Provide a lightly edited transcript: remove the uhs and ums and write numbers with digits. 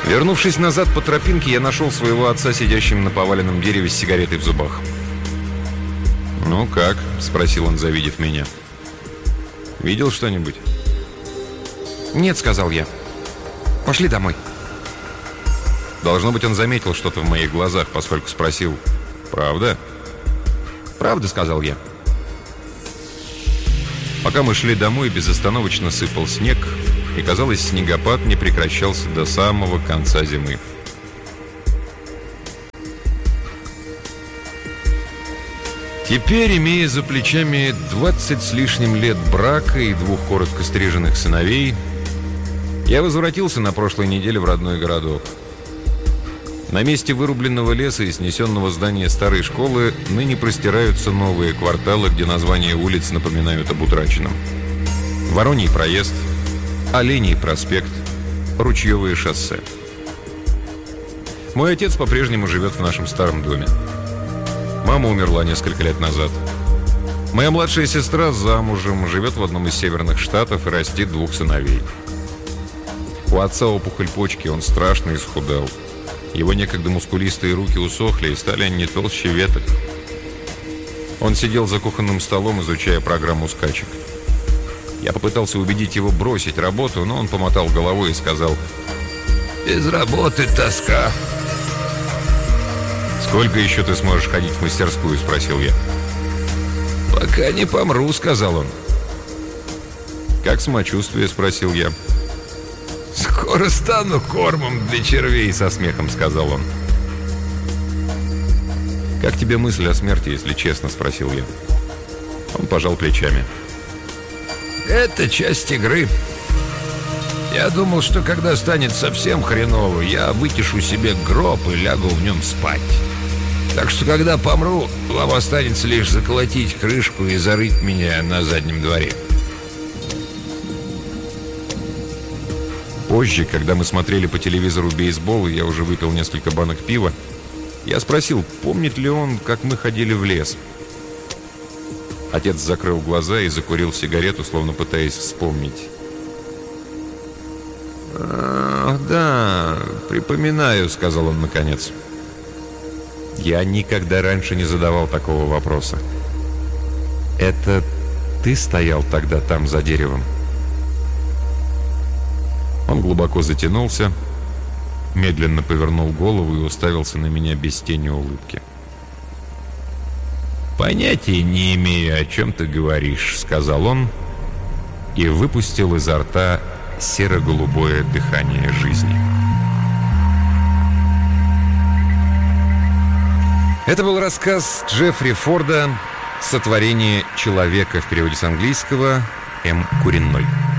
Вернувшись назад по тропинке, я нашел своего отца, сидящим на поваленном дереве с сигаретой в зубах. «Ну как?» – спросил он, завидев меня. «Видел что-нибудь?» «Нет», – сказал я. «Пошли домой». Должно быть, он заметил что-то в моих глазах, поскольку спросил: «Правда?» «Правда», – сказал я. Пока мы шли домой, безостановочно сыпал снег, и, казалось, снегопад не прекращался до самого конца зимы. Теперь, имея за плечами 20 с лишним лет брака и 2 коротко стриженных сыновей, я возвратился на прошлой неделе в родной городок. На месте вырубленного леса и снесенного здания старой школы ныне простираются новые кварталы, где названия улиц напоминают об утраченном. Вороний проезд, Оленей проспект, Ручьевое шоссе. Мой отец по-прежнему живет в нашем старом доме. Мама умерла несколько лет назад. Моя младшая сестра замужем, живет в одном из северных штатов и растит 2 сыновей. У отца опухоль почки, он страшно исхудал. Его некогда мускулистые руки усохли и стали не толще веток. Он сидел за кухонным столом, изучая программу скачек. Я попытался убедить его бросить работу, но он помотал головой и сказал: «Без работы тоска». «Сколько еще ты сможешь ходить в мастерскую?» – спросил я. «Пока не помру», – сказал он. «Как самочувствие?» – спросил я. «Скоро стану кормом для червей», – со смехом сказал он. «Как тебе мысль о смерти, если честно?» – спросил я. Он пожал плечами. «Это часть игры. Я думал, что когда станет совсем хреново, я вытешу себе гроб и лягу в нем спать. Так что, когда помру, вам останется лишь заколотить крышку и зарыть меня на заднем дворе». Позже, когда мы смотрели по телевизору бейсбол, и я уже выпил несколько банок пива, я спросил, помнит ли он, как мы ходили в лес. Отец закрыл глаза и закурил сигарету, словно пытаясь вспомнить. «Да, припоминаю», — сказал он наконец. Я никогда раньше не задавал такого вопроса. «Это ты стоял тогда там за деревом?» Он глубоко затянулся, медленно повернул голову и уставился на меня без тени улыбки. «Понятия не имею, о чем ты говоришь», — сказал он и выпустил изо рта серо-голубое дыхание жизни. Это был рассказ Джеффри Форда «Сотворение человека», в переводе с английского М. Куриной.